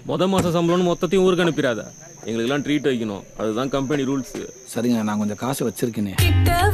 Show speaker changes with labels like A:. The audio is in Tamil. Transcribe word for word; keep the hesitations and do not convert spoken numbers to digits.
A: மொதல் மாதம் சம்பளம்னு மொத்தத்தையும் ஊருக்கு அனுப்பிடாத. எங்களுக்கெல்லாம் ட்ரீட் வைக்கணும். அதுதான் கம்பெனி ரூல்ஸ்.
B: சரிங்க, நான் கொஞ்சம் காசு வச்சிருக்கேனே.